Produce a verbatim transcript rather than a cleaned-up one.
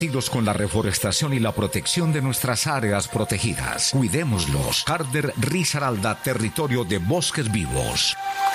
con la reforestación y la protección de nuestras áreas protegidas. Cuidémoslos. Carder Risaralda, territorio de bosques vivos.